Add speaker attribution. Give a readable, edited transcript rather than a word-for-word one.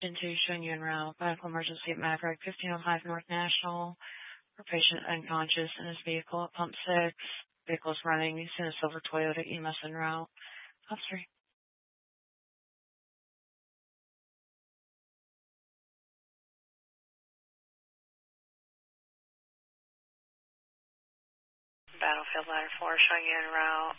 Speaker 1: into showing you en route. Medical emergency at Maverick, 1505 North National. For patient unconscious in his vehicle at pump 6. Vehicle's running. He's in a silver Toyota EMS en route. Top 3. Battlefield Ladder 4 showing you en route.